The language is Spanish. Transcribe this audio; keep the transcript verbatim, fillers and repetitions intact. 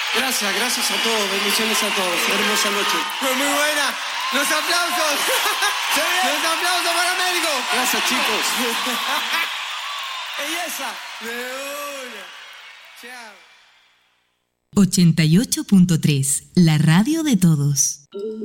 Gracias, gracias a todos, bendiciones a todos. Hermosa noche. Fue muy buena. ¡Los aplausos! ¡Los aplausos para Américo! Gracias, chicos. Belleza. De una. Chao. ochenta y ocho punto tres, la radio de todos.